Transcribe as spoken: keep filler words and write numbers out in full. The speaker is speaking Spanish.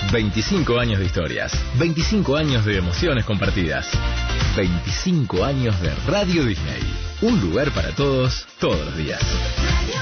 veinticinco años de historias, veinticinco años de emociones compartidas, veinticinco años de Radio Disney. Un lugar para todos, todos los días.